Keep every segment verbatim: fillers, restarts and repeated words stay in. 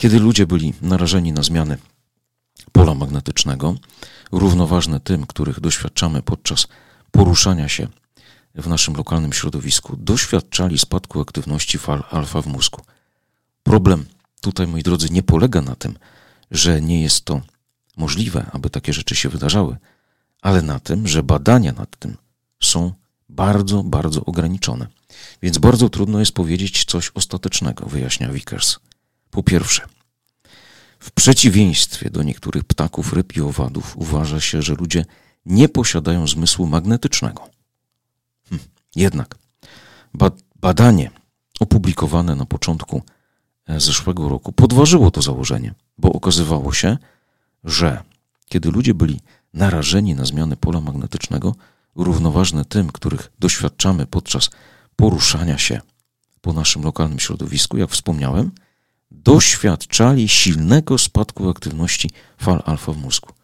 Kiedy ludzie byli narażeni na zmiany pola magnetycznego, równoważne tym, których doświadczamy podczas poruszania się w naszym lokalnym środowisku, doświadczali spadku aktywności fal alfa w mózgu. Problem tutaj, moi drodzy, nie polega na tym, że nie jest to możliwe, aby takie rzeczy się wydarzały, ale na tym, że badania nad tym są bardzo, bardzo ograniczone. Więc bardzo trudno jest powiedzieć coś ostatecznego, wyjaśnia Vickers. Po pierwsze, w przeciwieństwie do niektórych ptaków, ryb i owadów uważa się, że ludzie nie posiadają zmysłu magnetycznego. Hm. Jednak ba- badanie opublikowane na początku zeszłego roku podważyło to założenie, bo okazywało się, że kiedy ludzie byli narażeni na zmiany pola magnetycznego, równoważne tym, których doświadczamy podczas poruszania się po naszym lokalnym środowisku, jak wspomniałem, doświadczali silnego spadku aktywności fal alfa w mózgu.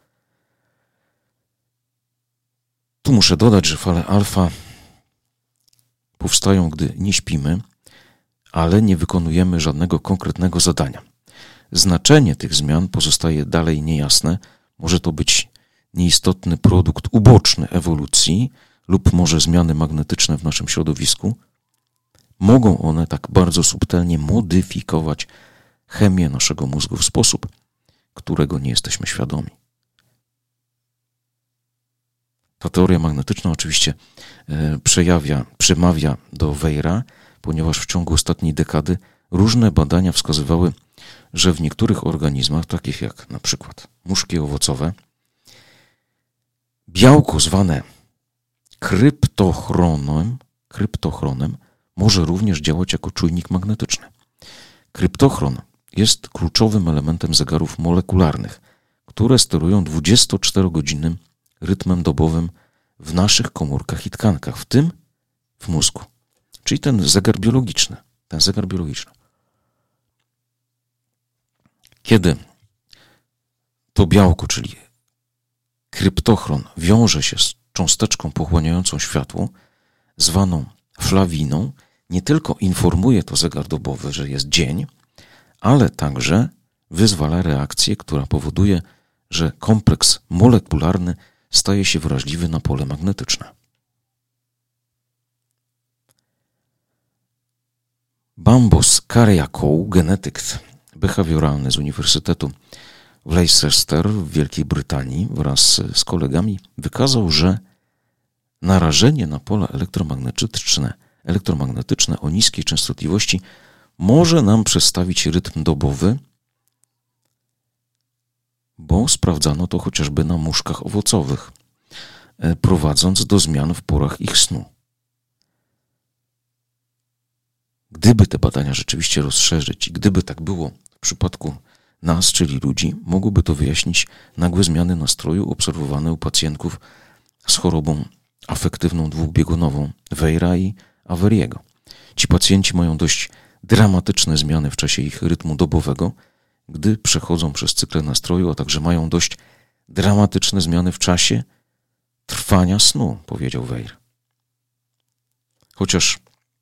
Tu muszę dodać, że fale alfa powstają, gdy nie śpimy, ale nie wykonujemy żadnego konkretnego zadania. Znaczenie tych zmian pozostaje dalej niejasne. Może to być nieistotny produkt uboczny ewolucji lub może zmiany magnetyczne w naszym środowisku. Mogą one tak bardzo subtelnie modyfikować chemię naszego mózgu w sposób, którego nie jesteśmy świadomi. Ta teoria magnetyczna oczywiście e, przejawia, przemawia do Weira, ponieważ w ciągu ostatniej dekady różne badania wskazywały, że w niektórych organizmach, takich jak na przykład muszki owocowe, białko zwane kryptochronem, kryptochronem może również działać jako czujnik magnetyczny. Kryptochron jest kluczowym elementem zegarów molekularnych, które sterują dwudziestoczterogodzinnym rytmem dobowym w naszych komórkach i tkankach, w tym w mózgu. Czyli ten zegar biologiczny, ten zegar biologiczny. Kiedy to białko, czyli kryptochron, wiąże się z cząsteczką pochłaniającą światło, zwaną flawiną, nie tylko informuje to zegar dobowy, że jest dzień, ale także wyzwala reakcję, która powoduje, że kompleks molekularny staje się wrażliwy na pole magnetyczne. Bambos Kyriakou, genetyk behawioralny z Uniwersytetu w Leicester w Wielkiej Brytanii wraz z kolegami wykazał, że narażenie na pola elektromagnetyczne, elektromagnetyczne o niskiej częstotliwości może nam przestawić rytm dobowy, bo sprawdzano to chociażby na muszkach owocowych, prowadząc do zmian w porach ich snu. Gdyby te badania rzeczywiście rozszerzyć i gdyby tak było w przypadku nas, czyli ludzi, mogłoby to wyjaśnić nagłe zmiany nastroju obserwowane u pacjentów z chorobą afektywną dwubiegunową Weira i Averiego. Ci pacjenci mają dość dramatyczne zmiany w czasie ich rytmu dobowego, gdy przechodzą przez cykle nastroju, a także mają dość dramatyczne zmiany w czasie trwania snu, powiedział Weir. Chociaż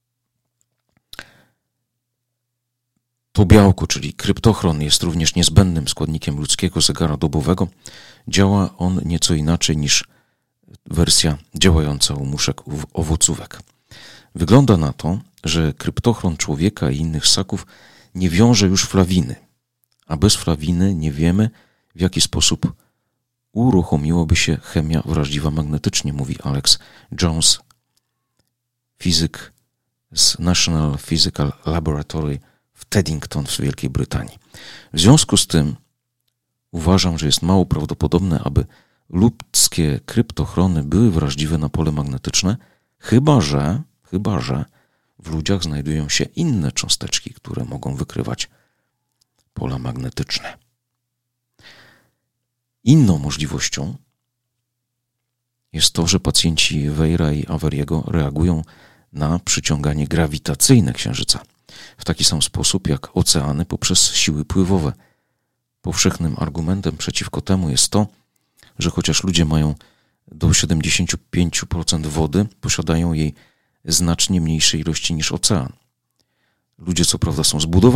to białko, czyli kryptochron, jest również niezbędnym składnikiem ludzkiego zegara dobowego, działa on nieco inaczej niż wersja działająca u muszek owocówek. Wygląda na to, że kryptochron człowieka i innych ssaków nie wiąże już flawiny, a bez flawiny nie wiemy, w jaki sposób uruchomiłaby się chemia wrażliwa magnetycznie, mówi Alex Jones, fizyk z National Physical Laboratory w Teddington w Wielkiej Brytanii. W związku z tym uważam, że jest mało prawdopodobne, aby ludzkie kryptochrony były wrażliwe na pole magnetyczne, chyba że, chyba że w ludziach znajdują się inne cząsteczki, które mogą wykrywać pola magnetyczne. Inną możliwością jest to, że pacjenci Weira i Averiego reagują na przyciąganie grawitacyjne Księżyca w taki sam sposób jak oceany poprzez siły pływowe. Powszechnym argumentem przeciwko temu jest to, że chociaż ludzie mają do siedemdziesiąt pięć procent wody, posiadają jej znacznie mniejsze ilości niż ocean. Ludzie co prawda są zbudowani